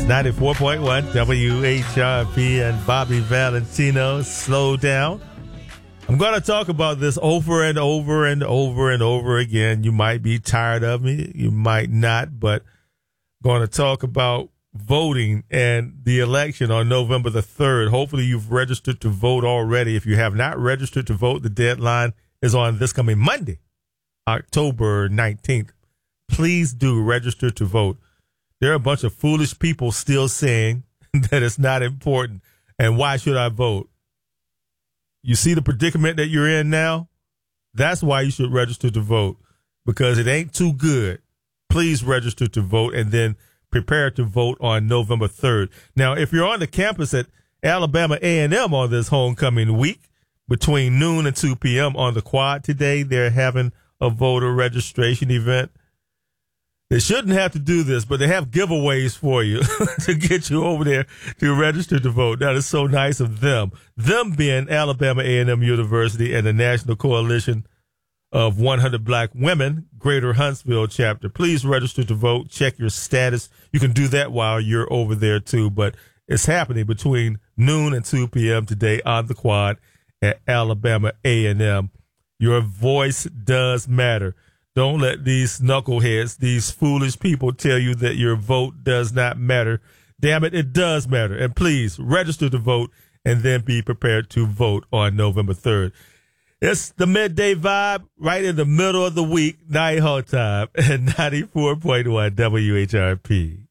94.1 WHRP and Bobby Valentino. Slow down. I'm going to talk about this over and over and over and over again. You might be tired of me. You might not, but I'm going to talk about voting and the election on November the 3rd. Hopefully you've registered to vote already. If you have not registered to vote, the deadline is on this coming Monday, October 19th. Please do register to vote. There are a bunch of foolish people still saying that it's not important. And why should I vote? You see the predicament that you're in now? That's why you should register to vote, because it ain't too good. Please register to vote and then prepare to vote on November 3rd. Now, if you're on the campus at Alabama A&M on this homecoming week, between noon and 2 p.m. on the quad today, they're having a voter registration event. They shouldn't have to do this, but they have giveaways for you to get you over there to register to vote. That is so nice of them. Them being Alabama A&M University and the National Coalition of 100 Black Women, Greater Huntsville chapter. Please register to vote. Check your status. You can do that while you're over there too, but it's happening between noon and 2 p.m. today on the quad at Alabama A&M. Your voice does matter. Don't let these knuckleheads, these foolish people tell you that your vote does not matter. Damn it, it does matter. And please register to vote and then be prepared to vote on November 3rd. It's the midday vibe right in the middle of the week, night hall time at 94.1 WHRP.